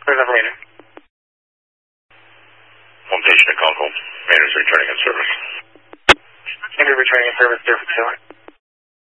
Later. Home station at Concord. Maynard's returning in service. Maybe returning in service 042.